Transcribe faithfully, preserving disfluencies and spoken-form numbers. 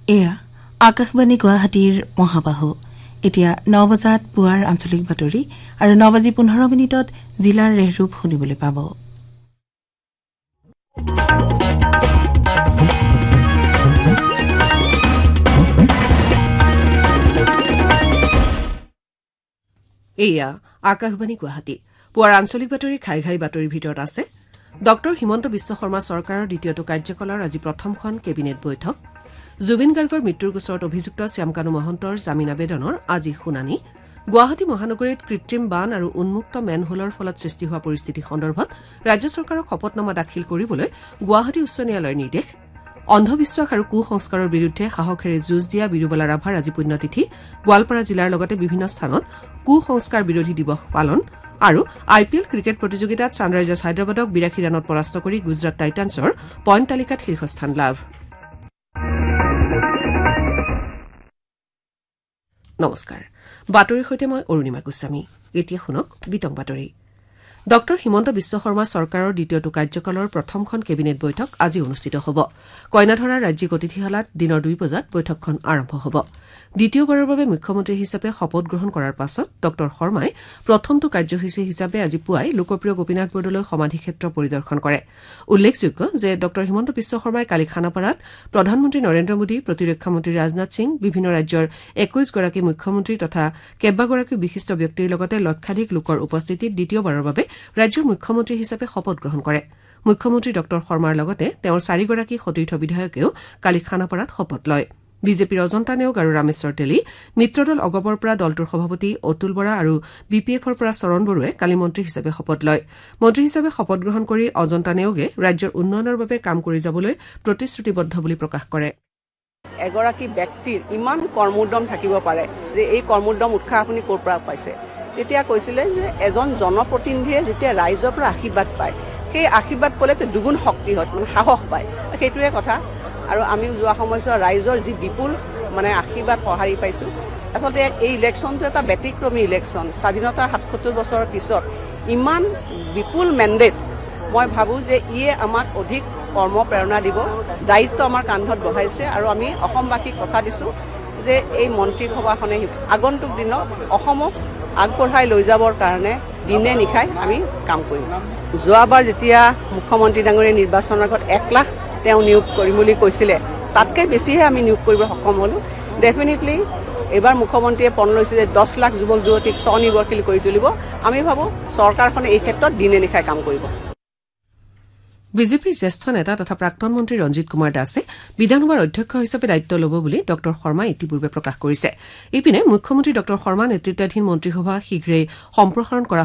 এয়া আকাশবাণী গুৱাহাটীৰ মহাবাহু এতিয়া ন বজাত পুৱাৰ আঞ্চলিক বাতৰি আৰু ন বাজি পোন্ধৰ মিনিটত জিলাৰ ৰেহৰূপ শুনিবলৈ পাব। এয়া আকাশবাণী গুৱাহাটী পুৱাৰ আঞ্চলিক বাতৰি ঘাই ঘাই বাতৰিৰ ভিতৰত আছে ডক্টৰ হিমন্ত বিশ্ব শৰ্মা চৰকাৰৰ দ্বিতীয়টো কাৰ্যকালৰ আজি প্ৰথমখন কেবিনেট বৈঠক, জুবিন গাৰ্গৰ মৃত্যুৰ গোচৰত অভিযুক্ত শ্যামকানু মহন্তৰ জামিন আবেদনৰ আজি শুনানি, গুৱাহাটী মহানগৰীত কৃত্ৰিম বান আৰু উন্মুক্ত মেনহোলৰ ফলত সৃষ্টি হোৱা পৰিস্থিতি সন্দৰ্ভত ৰাজ্য চৰকাৰক শপতনামা দাখিল কৰিবলৈ গুৱাহাটী উচ্চ ন্যায়ালয়ৰ নিৰ্দেশ, অন্ধবিশ্বাস আৰু কুসংস্কাৰৰ বিৰুদ্ধে সাহসেৰে যুঁজ দিয়া বিৰুবালা ৰাভাৰ আজি পুণ্যতিথি, গোৱালপাৰা জিলাৰ লগতে বিভিন্ন স্থানত কুসংস্কাৰ বিৰোধী দিৱস পালন আৰু আই পি এল ক্ৰিকেট প্ৰতিযোগিতাত ছানৰাইজাৰ্ছ হায়দৰাবাদক বিৰাশী ৰানত পৰাস্ত কৰি গুজৰাট টাইটান্ছৰ পইণ্ট তালিকাত শীৰ্ষস্থান লাভ। নমস্কাৰ, বাতৰিৰ সৈতে মই অৰুণিমা গোস্বামী। এতিয়া শুনক বিতং বাতৰি। ডক্টৰ হিমন্ত বিশ্ব শৰ্মা চৰকাৰৰ দ্বিতীয়টো কাৰ্যকালৰ প্ৰথমখন কেবিনেট বৈঠক আজি অনুষ্ঠিত হ'ব। কইনাধৰা ৰাজ্যিক অতিথিশালাত দিনৰ দুই বজাত বৈঠকখন আৰম্ভ হ'ব। দ্বিতীয়বাৰৰ বাবে মুখ্যমন্ত্ৰী হিচাপে শপত গ্ৰহণ কৰাৰ পাছত ডক্টৰ শৰ্মাই প্ৰথমটো কাৰ্যসূচী হিচাপে আজি পুৱাই লোকপ্ৰিয় গোপীনাথ বৰদলৈ সমাধিক্ষেত্ৰ পৰিদৰ্শন কৰে। উল্লেখযোগ্য যে ডক্টৰ হিমন্ত বিশ্ব শৰ্মাই কালি খানাপাৰাত প্ৰধানমন্ত্ৰী নৰেন্দ্ৰ মোদী, প্ৰতিৰক্ষা মন্ত্ৰী ৰাজনাথ সিং, বিভিন্ন ৰাজ্যৰ একৈশগৰাকী মুখ্যমন্ত্ৰী তথা কেইবাগৰাকীও বিশিষ্ট ব্যক্তিৰ লগতে লক্ষাধিক লোকৰ উপস্থিতিত দ্বিতীয়বাৰৰ বাবে ৰাজ্যৰ মুখ্যমন্ত্ৰী হিচাপে শপত গ্ৰহণ কৰে। মুখ্যমন্ত্ৰী ডক্টৰ শৰ্মাৰ লগতে তেওঁৰ চাৰিগৰাকী সতীৰ্থ বিধায়কেও কালি খানাপাৰাত শপত লয়। বিজেপিৰ অজন্তা নেওগ আৰু ৰামেশ্বৰ তেলী, মিত্ৰদল অগপৰ পৰা দলটোৰ সভাপতি অতুল বৰা আৰু বি পি এফৰ পৰা চৰণ বড়োৱে কালি মন্ত্ৰী হিচাপে শপত লয়। মন্ত্ৰী হিচাপে শপত গ্ৰহণ কৰি অজন্তা নেওগে ৰাজ্যৰ উন্নয়নৰ বাবে কাম কৰি যাবলৈ প্ৰতিশ্ৰুতিবদ্ধ বুলি প্ৰকাশ কৰে। এগৰাকী ব্যক্তিৰ ইমান কৰ্মোদ্যম থাকিব পাৰে যে এই কৰ্মোদ্যম উৎসাহ আপুনি ক'ৰ পৰা পাইছে? তেতিয়া কৈছিলে যে এজন জনপ্ৰতিনিধিয়ে যেতিয়া ৰাইজৰ পৰা আশীৰ্বাদ পায়, সেই আশীৰ্বাদ পালে দুগুণ শক্তি হয়, মানে সাহস পায়। সেইটোৱে কথা। আৰু আমি যোৱা সময়ছোৱা ৰাইজৰ যি বিপুল মানে আশীৰ্বাদ সঁহাৰি পাইছোঁ। আচলতে এই ইলেকশ্যনটো এটা ব্যতিক্ৰমী ইলেকশ্যন। স্বাধীনতাৰ সাতসত্তৰ বছৰৰ পিছত ইমান বিপুল মেণ্ডেট, মই ভাবোঁ যে ইয়ে আমাক অধিক কৰ্ম প্ৰেৰণা দিব, দায়িত্ব আমাৰ কান্ধত বহাইছে আৰু আমি অসমবাসীক কথা দিছোঁ যে এই মন্ত্ৰীসভাখনে আগন্তুক দিনত অসমক আগবঢ়াই লৈ যাবৰ কাৰণে দিনে নিশাই আমি কাম কৰিম। যোৱাবাৰ যেতিয়া মুখ্যমন্ত্ৰী ডাঙৰীয়া নিৰ্বাচনৰ আগত এক লাখ তেওঁ নিয়োগ কৰিম বুলি কৈছিলে, তাতকৈ বেছিহে আমি নিয়োগ কৰিব সক্ষম হ'লোঁ। ডেফিনেটলি এইবাৰ মুখ্যমন্ত্ৰীয়ে পণ লৈছে যে দহ লাখ যুৱক যুৱতীক স্বনিৰ্ভৰশীল কৰি তুলিব। আমি ভাবোঁ চৰকাৰখনে এই ক্ষেত্ৰত দিনে নিশাই কাম কৰিব। বিজেপিৰ জ্যেষ্ঠ নেতা তথা প্ৰাক্তন মন্ত্ৰী ৰঞ্জিত কুমাৰ দাসে বিধানসভাৰ অধ্যক্ষ হিচাপে দায়িত্ব ল'ব বুলি ডক্টৰ শৰ্মাই ইতিপূৰ্বে প্ৰকাশ কৰিছে। ইপিনে মুখ্যমন্ত্ৰী ডক্টৰ শৰ্মা নেতৃত্বাধীন মন্ত্ৰীসভা শীঘ্ৰেই সম্প্ৰসাৰণ কৰা